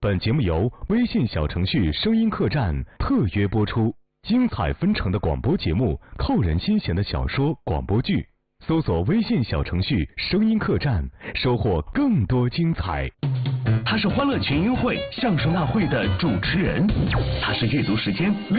本节目由微信小程序声音客栈特约播出，精彩纷呈的广播节目，扣人心弦的小说、广播剧，搜索微信小程序声音客栈，收获更多精彩。 他是欢乐群英会相声大会的主持人，他是阅读时间